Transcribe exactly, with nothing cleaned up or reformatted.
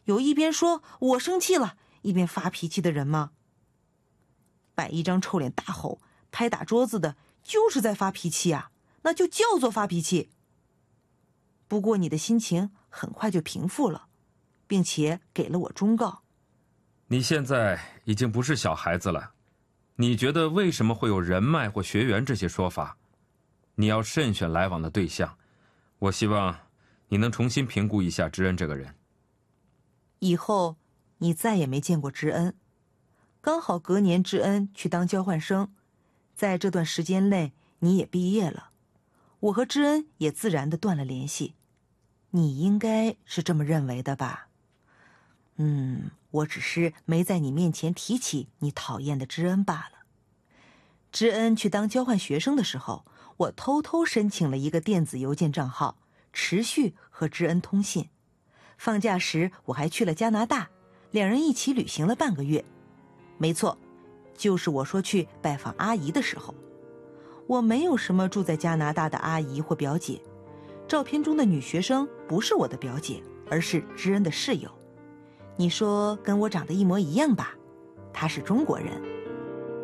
有一边说我生气了，一边发脾气的人吗？摆一张臭脸大吼拍打桌子的就是在发脾气啊，那就叫做发脾气。不过你的心情很快就平复了，并且给了我忠告。 你现在已经不是小孩子了，你觉得为什么会有人脉或学员这些说法？你要慎选来往的对象。我希望你能重新评估一下知恩这个人。 以后你再也没见过知恩，刚好隔年知恩去当交换生，在这段时间内你也毕业了，我和知恩也自然地断了联系。你应该是这么认为的吧？嗯，我只是没在你面前提起你讨厌的知恩罢了。知恩去当交换学生的时候，我偷偷申请了一个电子邮件账号，持续和知恩通信。放假时我还去了加拿大，两人一起旅行了半个月。没错，就是我说去拜访阿姨的时候。我没有什么住在加拿大的阿姨或表姐，照片中的女学生不是我的表姐，而是知恩的室友。你说跟我长得一模一样吧？她是中国人。